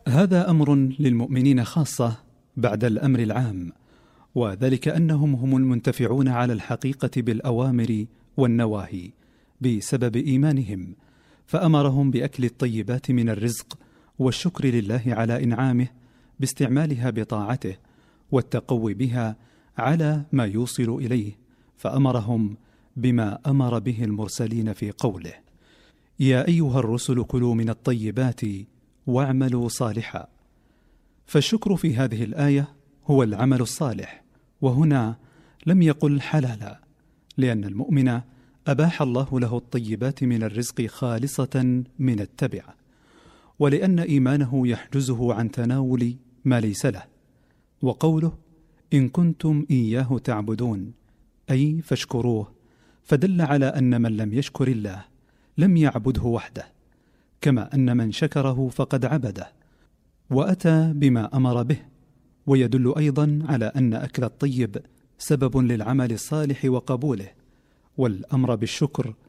هذا أمر للمؤمنين خاصة بعد الأمر العام، وذلك أنهم هم المنتفعون على الحقيقة بالأوامر والنواهي بسبب إيمانهم، فأمرهم بأكل الطيبات من الرزق والشكر لله على إنعامه باستعمالها بطاعته والتقوي بها على ما يوصل إليه، فأمرهم بما أمر به المرسلين في قوله: يا أيها الرسل كلوا من الطيبات واعملوا صالحا. فالشكر في هذه الآية هو العمل الصالح، وهنا لم يقل حلالا، لأن المؤمن أباح الله له الطيبات من الرزق خالصة من التبع، ولأن إيمانه يحجزه عن تناول ما ليس له. وقوله إن كنتم إياه تعبدون أي فاشكروه، فدل على أن من لم يشكر الله لم يعبده وحده، كما أن من شكره فقد عبده وأتى بما أمر به. ويدل أيضا على أن أكل الطيب سبب للعمل الصالح وقبوله، والأمر بالشكر